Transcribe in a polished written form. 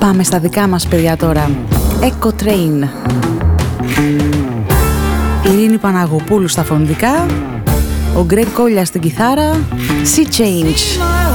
Πάμε στα δικά μας παιδιά τώρα. Echo Train. Ειρήνη Παναγοπούλου στα φωνητικά, ο Γκρέγκ Κόλια στην κιθάρα, Sea Change.